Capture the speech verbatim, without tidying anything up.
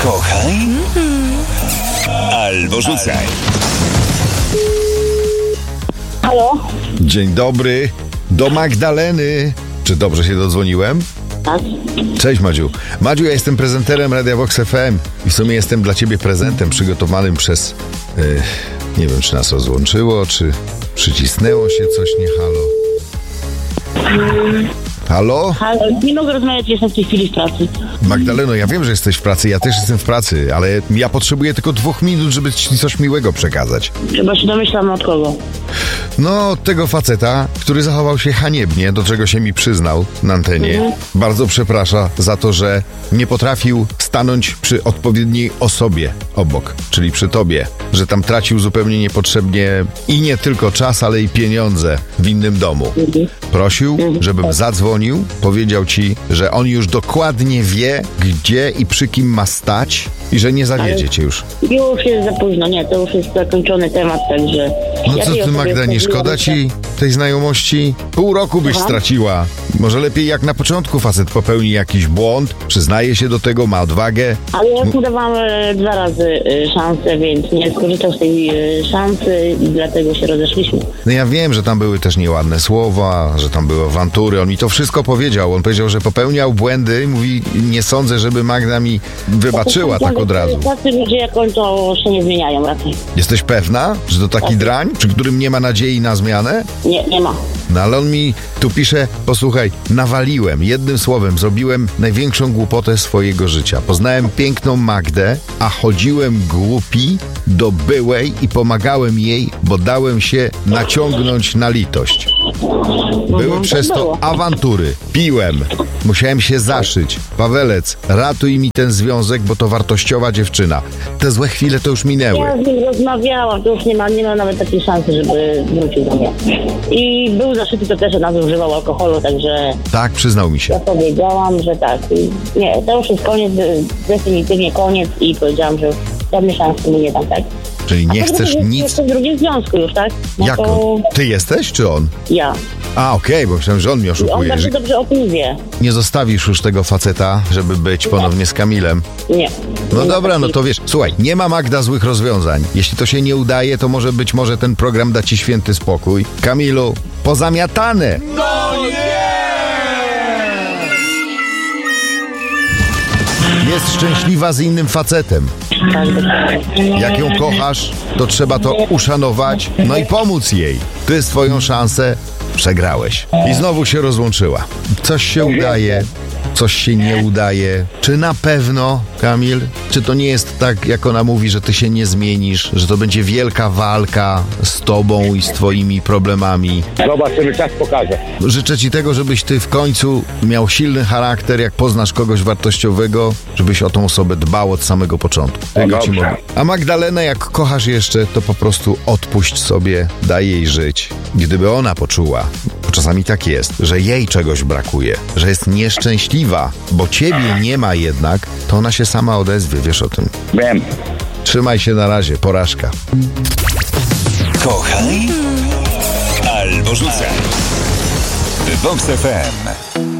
Kochaj albo rzucaj. Halo? Dzień dobry, do Magdaleny. Czy dobrze się dodzwoniłem? Tak. Cześć Madziu. Madziu, ja jestem prezenterem Radia Vox F M i w sumie jestem dla ciebie prezentem przygotowanym przez... Yy, nie wiem, czy nas rozłączyło, czy przycisnęło się coś, nie halo. Halo? Halo? Nie mogę rozmawiać, jestem w tej chwili w pracy. Magdaleno, ja wiem, że jesteś w pracy, ja też jestem w pracy, ale ja potrzebuję tylko dwóch minut, żeby ci coś miłego przekazać. Chyba się domyślam od kogo. No, od tego faceta, który zachował się haniebnie, do czego się mi przyznał na antenie. Mhm. Bardzo przeprasza za to, że nie potrafił stanąć przy odpowiedniej osobie obok, czyli przy tobie. Że tam tracił zupełnie niepotrzebnie i nie tylko czas, ale i pieniądze w innym domu. Mhm. Prosił, żebym zadzwonił, powiedział ci, że on już dokładnie wie, gdzie i przy kim ma stać i że nie zawiedzie cię już. Już jest za późno, nie, to już jest zakończony temat, także... No ja co tej ty, osobie Magda, nie szkoda powiedziałam, ci tej znajomości? Pół roku byś Aha. straciła. Może lepiej jak na początku facet popełni jakiś błąd, przyznaje się do tego, ma odwagę. Ale ja mu dawałam e, dwa razy e, szansę, więc nie skorzystał z tej e, szansy i dlatego się rozeszliśmy. No ja wiem, że tam były też nieładne słowa, że tam były awantury. On mi to wszystko powiedział. On powiedział, że popełniał błędy i mówi, nie sądzę, żeby Magda mi wybaczyła tak od razu. Tacy ludzie jak on to się nie zmieniają raczej. Jesteś pewna, że to taki drań, przy którym nie ma nadziei na zmianę? Nie, nie ma. No ale on mi tu pisze, posłuchaj, nawaliłem, jednym słowem, zrobiłem największą głupotę swojego życia. Poznałem piękną Magdę, a chodziłem głupi do byłej i pomagałem jej, bo dałem się naciągnąć na litość. Były Mhm, przez tak to było. awantury. Piłem. Musiałem się zaszyć. Pawelec, ratuj mi ten związek, bo to wartościowa dziewczyna. Te złe chwile to już minęły. Ja z nim rozmawiałam, to już nie ma, nie ma nawet takiej szansy, żeby wrócił do mnie. I był zaszyty, to też nadużywał alkoholu, także Tak, przyznał mi się. ja powiedziałam, że tak. Nie, to już jest koniec, definitywnie koniec i powiedziałam, że już żadnej szansy mu nie dam, tak? Czyli nie A po chcesz drugie, nic... Jestem w drugim związku już, tak? No Jak to on? Ty jesteś, czy on? ja. A, okej, bo myślałem, że on mnie I on oszukuje. bardzo Że dobrze o tym wie. nie zostawisz już tego faceta, żeby być ponownie z Kamilem. Nie. No Nie ma dobra, no takiej- to wiesz, słuchaj, nie ma Magda złych rozwiązań. Jeśli to się nie udaje, to może być może ten program da ci święty spokój. Kamilu, pozamiatane! Jest szczęśliwa z innym facetem. Tak, dokładnie. Jak ją kochasz, to trzeba to uszanować, no i pomóc jej. Ty swoją szansę przegrałeś. I znowu się rozłączyła. Coś się udaje, coś się nie udaje. Czy na pewno, Kamil? Czy to nie jest tak, jak ona mówi, że ty się nie zmienisz, że to będzie wielka walka z tobą i z twoimi problemami? Zobaczymy, czas pokaże. Życzę ci tego, żebyś ty w końcu miał silny charakter, jak poznasz kogoś wartościowego, żebyś o tą osobę dbał od samego początku. Tego ci dobrze. mówię. A Magdalenę, jak kochasz jeszcze, to po prostu odpuść sobie, daj jej żyć. Gdyby ona poczuła, bo czasami tak jest, że jej czegoś brakuje, że jest nieszczęśliwa, bo ciebie nie ma jednak, to ona się sama odezwie, wiesz o tym. Wiem. Trzymaj się na razie, porażka. Kochaj albo rzucaj. Vox F M.